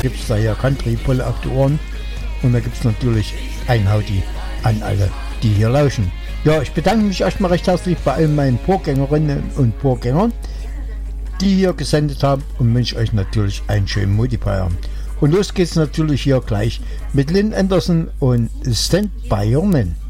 gibt es da ja Country voll auf die Ohren. Und da gibt es natürlich ein Howdy an alle, die hier lauschen. Ja, ich bedanke mich erstmal recht herzlich bei allen meinen Vorgängerinnen und Vorgängern, die hier gesendet haben, und wünsche euch natürlich einen schönen Multiplayer. Und los geht's natürlich hier gleich mit Lynn Anderson und Stand By Your Man.